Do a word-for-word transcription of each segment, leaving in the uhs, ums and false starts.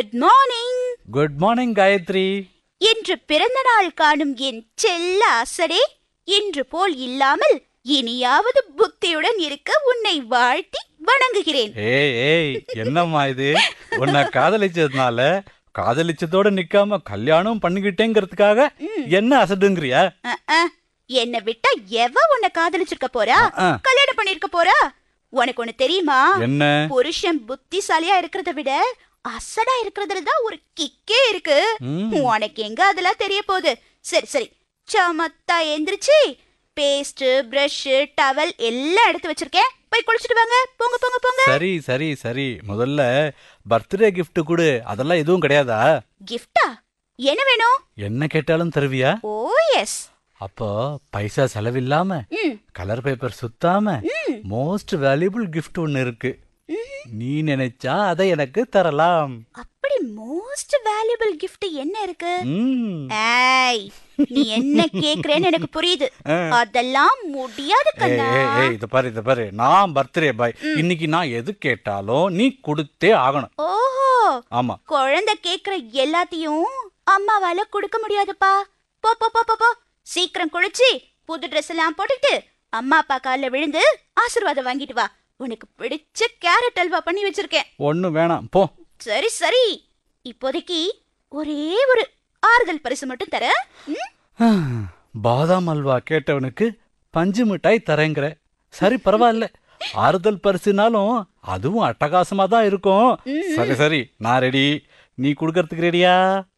Good morning. Good morning Gayatri. இன்று பிறந்த நாள் காணும் என் செல்ல ஆசரே, இன்று போல் இல்லாமல் இனியாவது புத்தியுடன் இருக்க உன்னை வாழ்த்தி வணங்குகிறேன். ஏய் ஏய் என்னம்மா இது? உன்னை காதலிச்சதுனால காதலிச்சதோட நிக்காம கல்யாணம் பண்ணிக்கிட்டேங்கிறதுக்காக என்ன அசடுங்கிறியா? என்ன விட்டா எவ உன்னை காதலிச்சிருக்க போறா, கல்யாணம் பண்ணிருக்க போறா? உனக்கு ஒண்ணு தெரியுமா? என்ன? புருஷன் புத்திசாலியா இருக்கிறத விட அசடா இருக்கிறதுலதான் ஒரு கிக்கே இருக்கு. உனக்கு எங்க அதெல்லாம் தெரிய போகுது? சரி சரி, சமத்தா எந்திரிச்சு பேஸ்ட், பிரஷ், டவல் எல்லாம் எடுத்து வச்சிருக்கேன். போய் குளிச்சுட்டு வாங்க. போங்க போங்க போங்க. சரி சரி சரி, முதல்ல பர்த்டே கிஃப்ட் கொடு. அதெல்லாம் எதுவும் கிடையாதா? கிஃப்டா? என்ன வேணும்? என்ன கேட்டாலும் தருவியா? ஓ எஸ். அப்போ பைசா செலவில்லாம, colour paper சுத்தாம most valuable gift ஒன்னு இருக்கு. நீ நினைச்சா அதை எனக்கு தரலாம். அப்படி மோஸ்ட் வேல்யூபிள் கிஃப்ட் என்ன இருக்கு? ஏய், நீ என்ன கேக்குறேன்னு எனக்கு புரியுது. அதெல்லாம் முடியாது கண்ணா. ஏய் இத பாரு இத பாரு, நான் பர்த்டே பாய். இன்னைக்கு நான் எது கேட்டாலும் நீ கொடுத்தே ஆகணும். ஓஹோ, ஆமா. குழந்தை கேக்குற எல்லாத்தையும் அம்மாவால கொடுக்க முடியாதுப்பா. போ போ போ போ, சீக்கிரம் குளிச்சு புது ட்ரெஸ் எல்லாம் போட்டுக்கிட்டு அம்மா அப்பா கால்ல விழுந்து ஆசீர்வாதம் வாங்கிட்டு வா. உனக்கு பிடிச்ச கேரட் அல்வா பண்ணி வச்சிருக்கேன். ஒண்ணு வேணாம் போ. சரி சரி, இப்போதைக்கு ஒரே ஒரு ஆறுதல் பரிசு மட்டும் தர. பாதாம் அல்வா கேட்டவனுக்கு பஞ்சு மிட்டாய் தரேங்கிற. சரி பரவாயில்ல, ஆறுதல் பரிசுனாலும் அதுவும் அட்டகாசமா தான் இருக்கும். சரி சரி, நான் ரெடி. நீ குடுக்கறதுக்கு ரெடியா?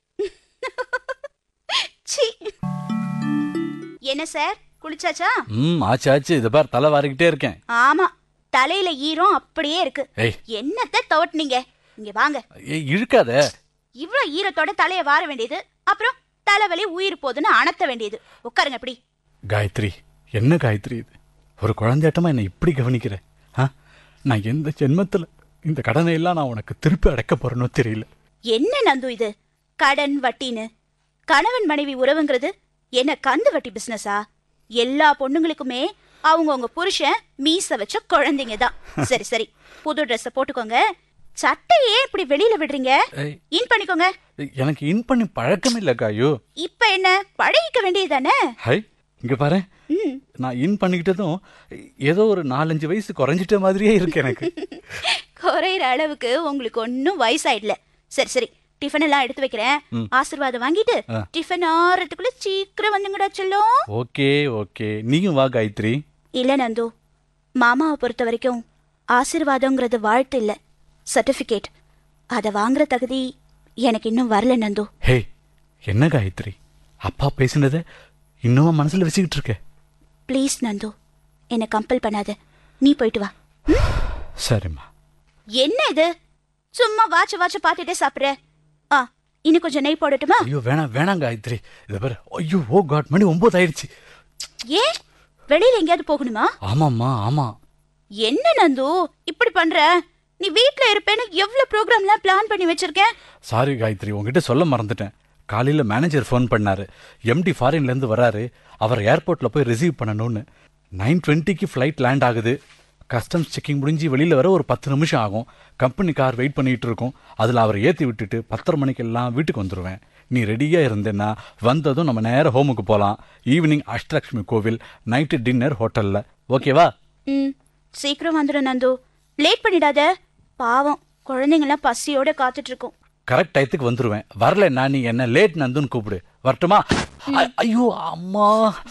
என்ன சார், குளிச்சாச்சா? ம் ஆச்சு ஆச்சு. இத பார், தலை வாரிக்கிட்டே இருக்கேன். ஆமா, தலையில ஈரம் அப்படியே இருக்கு. என்னத்த தவட்டினீங்க? இங்க வாங்க. ஏய் இழுக்காத. இவ்வளவு ஈரத்தோட தலைய வார வேண்டியது, அப்புறம் தலைவலி உயிர் போதுன்னு அணத்த வேண்டியது. உட்காருங்க அப்படி. காயத்ரி, என்ன காயத்ரி இது? ஒரு குழந்தையாட்டமா என்ன இப்படி கவனிக்கிற? நான் எந்த ஜென்மத்துல இந்த கடனை எல்லாம் நான் உனக்கு திருப்பி அடைக்க போறேனோ தெரியல. என்ன நந்து இது கடன் வட்டின்னு? கணவன் மனைவி உறவுங்கிறது என்ன கந்து வட்டி பிசினஸா? எல்லா பொண்ணுங்களுக்குமே அவங்கவுங்க புருஷன் மீச வச்ச குழந்தைங்க தான். சரி சரி, புது ட்ரெஸ் போட்டுக்கோங்க. சட்டையே இப்படி வெளியில விடுறீங்க? இன் பண்ணிக்கோங்க. எனக்கு இன் பண்ணி பழக்கம் இல்ல காயு. இப்ப என்ன, பழகிக்க வேண்டியதானே? ஹை, இங்க பாரு, நான் இன் பண்ணிக்கிட்டதும் ஏதோ ஒரு நாலஞ்சு வயசு குறைஞ்சிட்ட மாதிரியே இருக்கு எனக்கு. குறையிற அளவுக்கு உங்களுக்கு ஒன்னும் வயசாயிடல. சரி சரி, டிஃபன் எல்லாம் எடுத்து வைக்கிறேன். ஆசீர்வாதம் வாங்கிட்டு டிஃபன் ஆறதுக்குள்ள சீக்கிரம் வந்துங்கடா செல்லும். ஓகே ஓகே, நீயும் வா காயத்ரி. இல்ல நந்து, மாமாவை பொறுத்த வரைக்கும் ஆசீர்வாதம்ங்கிறது வாழ்த்து இல்ல, சர்டிபிகேட். அத வாங்குற தகுதி எனக்கு இன்னும் வரல நந்து. ஹே, என்ன காயத்ரி, அப்பா பேசினத இன்னும் மனசுல வச்சுக்கிட்டு இருக்க? ப்ளீஸ் நந்து, என்ன கம்பல் பண்ணாத. நீ போயிட்டு வா. சரிம்மா. என்ன இது, சும்மா வாட்ச வாட்ச பாத்துட்டே சாப்பிடுற? ஆ, இன்னும் கொஞ்சம் நெய் போடட்டுமா? ஐயோ வேணாம் வேணாம் காயத்ரி. இத பாரு, ஐயோ ஓ காட், மணி ஒன்பது ஆயிடுச்சு. ஏன், வெளியில எங்கேயாவது போகணுமா? ஆமாம்மா ஆமா. என்ன நந்து இப்படி பண்ற? நீ வீட்ல இருப்பேன்னு எவ்வளவு ப்ரோக்ராம்லாம் பிளான் பண்ணி வச்சிருக்கேன். சாரி காயத்ரி, உங்ககிட்ட சொல்ல மறந்துட்டேன். காலையில மேனேஜர் ஃபோன் பண்ணாரு. எம்டி ஃபாரின்ல இருந்து வராரு. அவர் ஏர்போர்ட்ல போய் ரிசீவ் பண்ணணும்னு. நைன் டுவெண்ட்டிக்கு ஃபிளைட் லேண்ட் ஆகுது. கஸ்டம்ஸ் செக்கிங் முடிஞ்சு வெளியில வர ஒரு பத்து நிமிஷம் ஆகும். கம்பெனி கார் வெயிட் பண்ணிட்டு இருக்கோம். அதுல அவரை ஏத்தி விட்டுட்டு பத்தரை மணிக்கெல்லாம் வீட்டுக்கு வந்துருவேன். நீ ரெடியா இருந்தேன்னா வந்ததும் நம்ம நேரம் ஹோமுக்கு போலாம். ஈவினிங் அஷ்டலட்சுமி கோவில், நைட்டு டின்னர் ஹோட்டல்ல. ஓகேவா? ம், சீக்கிரம் வந்துடும் நந்து, லேட் பண்ணிடாத. பாவம், குழந்தைங்களாம் பசியோட காத்துட்டு இருக்கும். கரெக்ட் டயத்துக்கு வந்துருவேன். வரல நான், நீ என்ன லேட் நந்துன்னு கூப்பிடு. வரட்டுமா? ஐயோ அம்மா.